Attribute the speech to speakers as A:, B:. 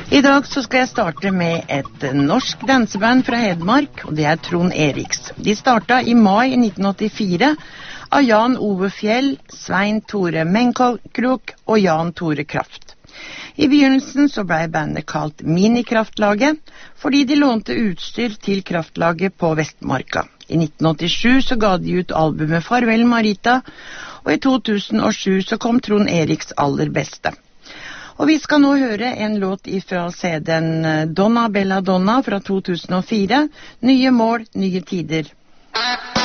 A: I dag så skal jeg starte med et norsk danseband fra Hedmark, og det er Trond Eriks. De startet i mai 1984 av Jan Ove Fjell, Svein Tore Menkolkrok og Jan Tore Kraft. I begynnelsen så ble bandet kalt Minikraftlaget, fordi de lånte utstyr til kraftlaget på Vestmarka. I 1987 så ga de ut albumet Farvel Marita, og i 2007 så kom Trond Eriks aller beste. Og vi skal nå høre en låt fra CD-en Donna Bella Donna fra 2004, Nye mål, nye tider.